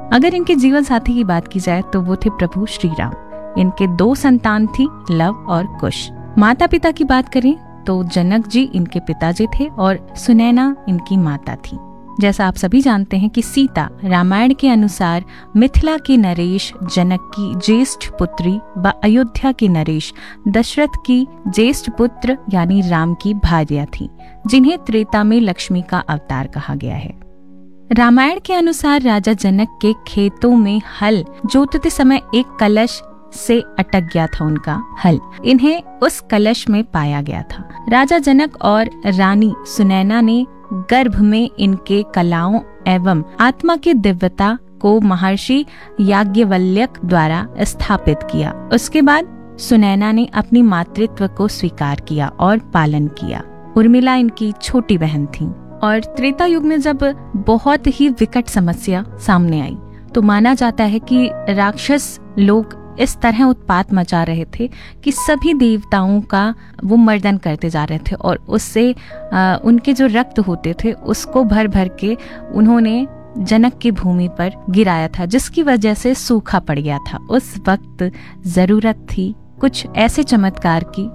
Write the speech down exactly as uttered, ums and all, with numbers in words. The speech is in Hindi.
अगर इनके जीवन साथी की बात की जाए तो वो थे प्रभु श्री राम। इनके दो संतान थी, लव और कुश। माता पिता की बात करें तो जनक जी इनके पिताजी थे और सुनैना इनकी माता थी। जैसा आप सभी जानते हैं कि सीता रामायण के अनुसार मिथिला के नरेश जनक की ज्येष्ठ पुत्री व अयोध्या के नरेश दशरथ की ज्येष्ठ पुत्र यानी राम की भार्या थी, जिन्हें त्रेता में लक्ष्मी का अवतार कहा गया है। रामायण के अनुसार राजा जनक के खेतों में हल जोतते समय एक कलश से अटक गया था उनका हल। इन्हें उस कलश में पाया गया था। राजा जनक और रानी सुनैना ने गर्भ में इनके कलाओं एवं आत्मा की दिव्यता को महर्षि याज्ञवल्क्य द्वारा स्थापित किया। उसके बाद सुनैना ने अपनी मातृत्व को स्वीकार किया और पालन किया। उर्मिला इनकी छोटी बहन थी। और त्रेता युग में जब बहुत ही विकट समस्या सामने आई तो माना जाता है कि राक्षस लोग इस तरह उत्पात मचा रहे थे कि सभी देवताओं का वो मर्दन करते जा रहे थे और उससे आ, उनके जो रक्त होते थे उसको भर भर के उन्होंने जनक की भूमि पर गिराया था, जिसकी वजह से सूखा पड़ गया था। उस वक्त जरूरत थी कुछ ऐसे चमत्कार की